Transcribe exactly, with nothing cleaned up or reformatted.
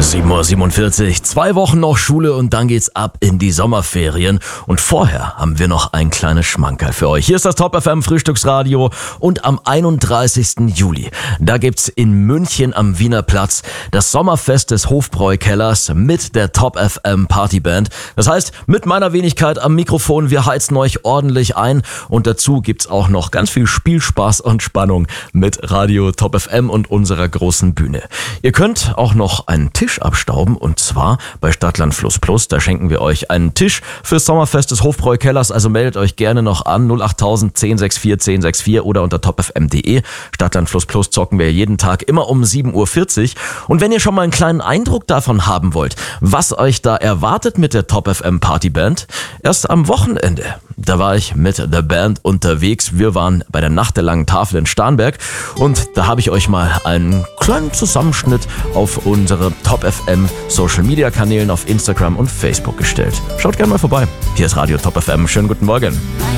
sieben Uhr siebenundvierzig, zwei Wochen noch Schule und dann geht's ab in die Sommerferien. Und vorher haben wir noch ein kleines Schmankerl für euch. Hier ist das Top F M Frühstücksradio und am einunddreißigsten Juli, da gibt's in München am Wiener Platz das Sommerfest des Hofbräukellers mit der Top F M Partyband. Das heißt, mit meiner Wenigkeit am Mikrofon, wir heizen euch ordentlich ein und dazu gibt's auch noch ganz viel Spielspaß und Spannung mit Radio Top F M und unserer großen Bühne. Ihr könnt auch noch einen Tisch abstauben und zwar bei Stadtland Fluss Plus. Da schenken wir euch einen Tisch fürs Sommerfest des Hofbräukellers. Also meldet euch gerne noch an null achttausend zehn sechs vier zehn sechs vier oder unter top f m punkt de. Stadtland Fluss Plus zocken wir jeden Tag immer um sieben Uhr vierzig. Und wenn ihr schon mal einen kleinen Eindruck davon haben wollt, was euch da erwartet mit der Top F M Partyband, erst am Wochenende, da war ich mit der Band unterwegs. Wir waren bei der Nacht der langen Tafel in Starnberg und da habe ich euch mal einen kleinen Zusammenschnitt auf unsere Top F M Social Media Kanälen auf Instagram und Facebook gestellt. Schaut gerne mal vorbei. Hier ist Radio Top F M. Schönen guten Morgen.